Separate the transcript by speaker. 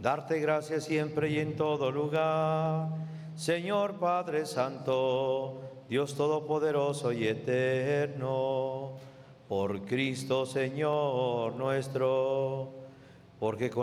Speaker 1: Darte gracias siempre y en todo lugar, Señor Padre Santo, Dios Todopoderoso y Eterno, por Cristo Señor nuestro, porque con